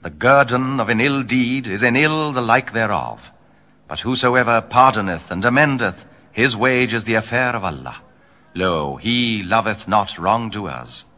The guerdon of an ill deed is in ill the like thereof. But whosoever pardoneth and amendeth, his wage is the affair of Allah. Lo, he loveth not wrongdoers.